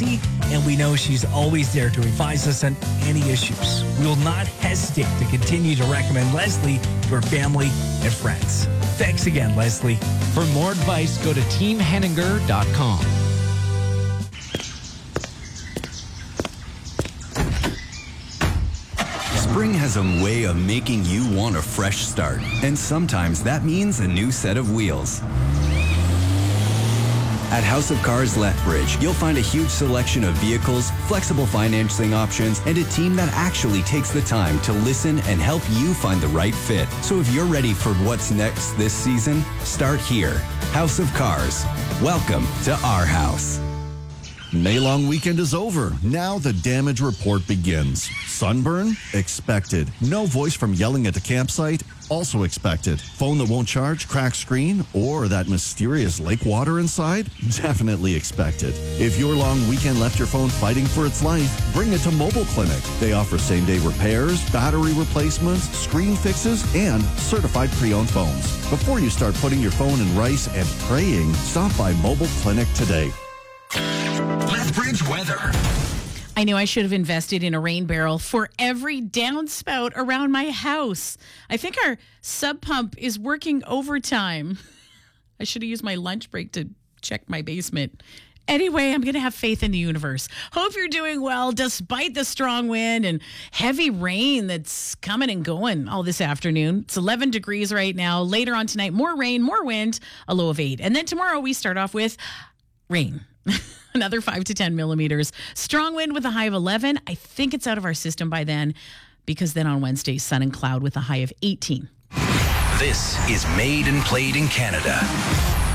busy, and we know she's always there to advise us on any issues. We will not hesitate to continue to recommend Leslie to her family and friends. Thanks again, Leslie. For more advice, go to teamhenninger.com. Spring has a way of making you want a fresh start, and sometimes that means a new set of wheels. At House of Cars Lethbridge, you'll find a huge selection of vehicles, flexible financing options, and a team that actually takes the time to listen and help you find the right fit. So if you're ready for what's next this season, start here. House of Cars. Welcome to our house. May long weekend is over. Now the damage report begins. Sunburn? Expected. No voice from yelling at the campsite? Also expected. Phone that won't charge, cracked screen, or that mysterious lake water inside? Definitely expected. If your long weekend left your phone fighting for its life, bring it to Mobile Clinic. They offer same-day repairs, battery replacements, screen fixes, and certified pre-owned phones. Before you start putting your phone in rice and praying, stop by Mobile Clinic today. Lethbridge weather. I knew I should have invested in a rain barrel for every downspout around my house. I think our sub pump is working overtime. I should have used my lunch break to check my basement. Anyway, I'm going to have faith in the universe. Hope you're doing well despite the strong wind and heavy rain that's coming and going all this afternoon. It's 11 degrees right now. Later on tonight, more rain, more wind, a low of 8. And then tomorrow we start off with rain. Another 5 to 10 millimeters. Strong wind with a high of 11. I think it's out of our system by then, because then on Wednesday, sun and cloud with a high of 18. This is Made and Played in Canada.